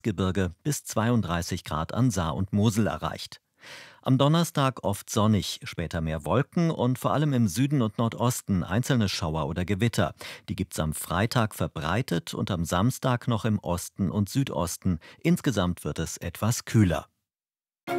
Gebirge bis 32 Grad an Saar und Mosel erreicht. Am Donnerstag oft sonnig, später mehr Wolken und vor allem im Süden und Nordosten einzelne Schauer oder Gewitter. Die gibt's am Freitag verbreitet und am Samstag noch im Osten und Südosten. Insgesamt wird es etwas kühler.